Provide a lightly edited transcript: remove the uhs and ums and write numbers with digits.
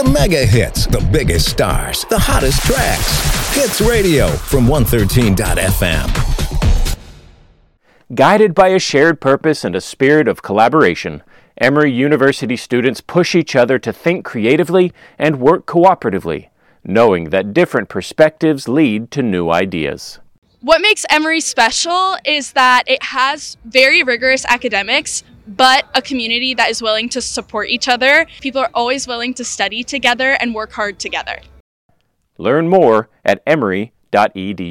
The mega hits, the biggest stars, the hottest tracks. Hits Radio from 113.fm. Guided by a shared purpose and a spirit of collaboration, Emory University students push each other to think creatively and work cooperatively, knowing that different perspectives lead to new ideas. What makes Emory special is that it has very rigorous academics, but a community that is willing to support each other. People are always willing to study together and work hard together. Learn more at emory.edu.